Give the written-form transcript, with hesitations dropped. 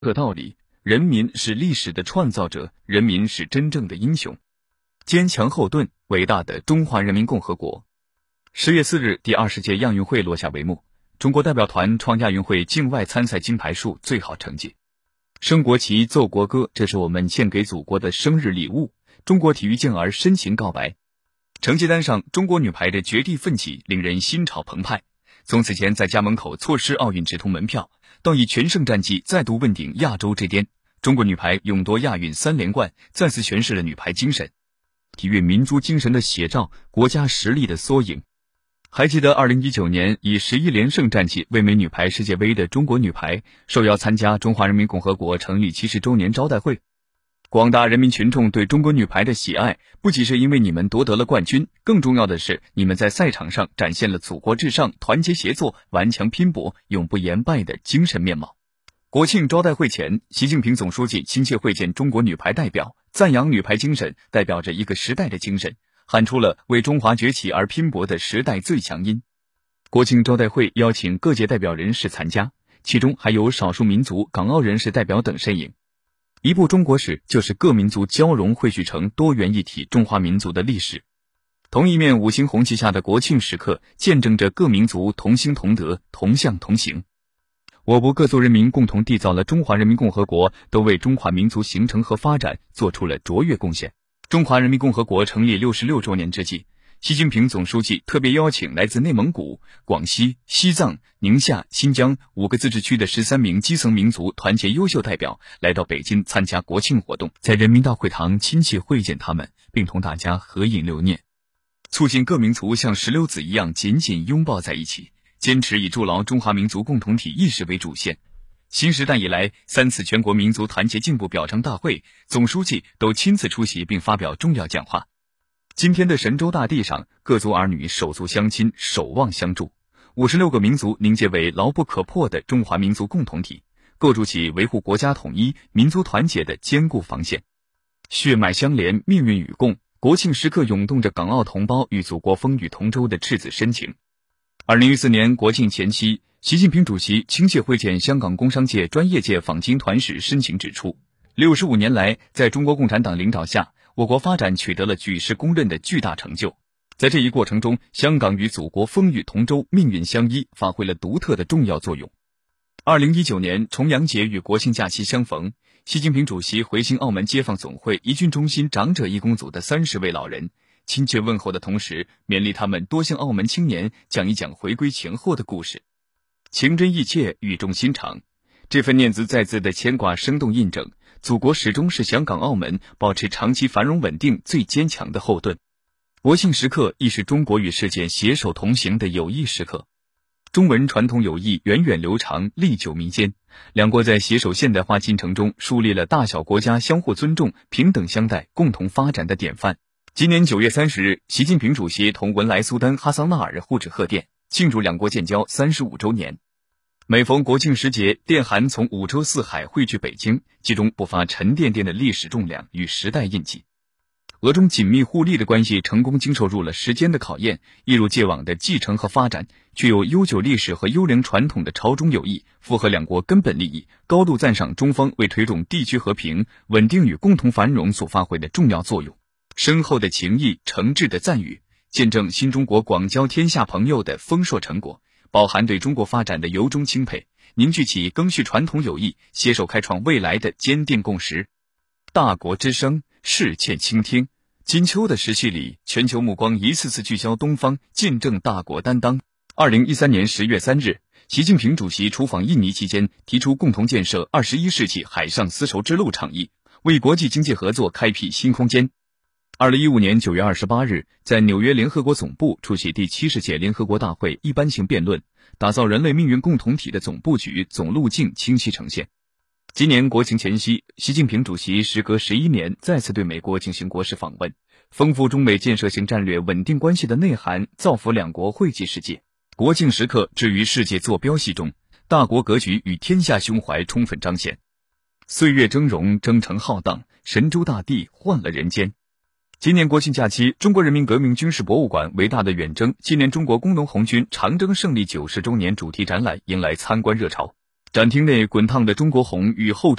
个道理，人民是历史的创造者，人民是真正的英雄。坚强后盾，伟大的中华人民共和国。10月4日，第20届亚运会落下帷幕，中国代表团创亚运会境外参赛金牌数最好成绩。升国旗，奏国歌，这是我们献给祖国的生日礼物。中国体育健儿深情告白。成绩单上，中国女排的绝地奋起令人心潮澎湃。从此前在家门口错失奥运直通门票，到以全胜战绩再度问鼎亚洲之巅，中国女排勇夺亚运3连冠，再次诠释了女排精神。体育民族精神的写照，国家实力的缩影。还记得2019年以11连胜战绩卫冕女排世界杯的中国女排，受邀参加中华人民共和国成立70周年招待会。广大人民群众对中国女排的喜爱，不仅是因为你们夺得了冠军，更重要的是你们在赛场上展现了祖国至上、团结协作、顽强拼搏、永不言败的精神面貌。国庆招待会前，习近平总书记亲切会见中国女排代表，赞扬女排精神代表着一个时代的精神，喊出了为中华崛起而拼搏的时代最强音。国庆招待会邀请各界代表人士参加，其中还有少数民族、港澳人士代表等身影。一部中国史，就是各民族交融汇聚成多元一体中华民族的历史。同一面5星红旗下的国庆时刻，见证着各民族同心同德、同向同行。我国各族人民共同缔造了中华人民共和国，都为中华民族形成和发展做出了卓越贡献。中华人民共和国成立66周年之际，习近平总书记特别邀请来自内蒙古、广西、西藏、宁夏、新疆5个自治区的13名基层民族团结优秀代表来到北京参加国庆活动，在人民大会堂亲切会见他们，并同大家合影留念，促进各民族像石榴籽一样紧紧拥抱在一起，坚持以筑牢中华民族共同体意识为主线。新时代以来3次全国民族团结进步表彰大会，总书记都亲自出席并发表重要讲话。今天的神州大地上，各族儿女手足相亲，守望相助，56个民族凝结为牢不可破的中华民族共同体，构筑起维护国家统一、民族团结的坚固防线。血脉相连，命运与共，国庆时刻涌动着港澳同胞与祖国风雨同舟的赤子深情。2014年国庆前夕，习近平主席亲切会见香港工商界、专业界访京团使，深情指出，65年来，在中国共产党领导下，我国发展取得了举世公认的巨大成就。在这一过程中，香港与祖国风雨同舟、命运相依，发挥了独特的重要作用。2019年重阳节与国庆假期相逢，习近平主席回信澳门街坊总会一郡中心长者义工组的30位老人，亲切问候的同时，勉励他们多向澳门青年讲一讲回归前后的故事。情真意切，语重心长，这份念兹在兹的牵挂生动印证，祖国始终是香港澳门保持长期繁荣稳定最坚强的后盾。国庆时刻亦是中国与世界携手同行的友谊时刻。中文传统友谊源远流长，历久弥坚，两国在携手现代化进程中树立了大小国家相互尊重、平等相待、共同发展的典范。今年9月30日，习近平主席同文莱苏丹哈桑纳尔互致贺电，庆祝两国建交35周年。每逢国庆时节，电函从5洲4海汇聚北京，其中不乏沉甸甸的历史重量与时代印记。俄中紧密互利的关系成功经受住了时间的考验，一如既往的继承和发展，具有悠久历史和优良传统的朝中友谊，符合两国根本利益，高度赞赏中方为推动地区和平、稳定与共同繁荣所发挥的重要作用。深厚的情谊、诚挚的赞誉，见证新中国广交天下朋友的丰硕成果，饱含对中国发展的由衷钦佩，凝聚起更续传统友谊、携手开创未来的坚定共识。大国之声，世切倾听。金秋的时序里，全球目光一次次聚焦东方，见证大国担当。2013年10月3日，习近平主席出访印尼期间，提出共同建设21世纪海上丝绸之路倡议，为国际经济合作开辟新空间。2015年9月28日，在纽约联合国总部出席第70届联合国大会一般性辩论，打造人类命运共同体的总布局、总路径清晰呈现。今年国庆前夕，习近平主席时隔11年再次对美国进行国事访问，丰富中美建设性战略稳定关系的内涵，造福两国惠济世界。国庆时刻置于世界坐标系中，大国格局与天下胸怀充分彰显。岁月峥嵘，征程浩荡，神州大地换了人间。今年国庆假期，中国人民革命军事博物馆伟大的远征纪念中国工农红军长征胜利90周年主题展览迎来参观热潮。 展厅内滚烫的中国红与厚重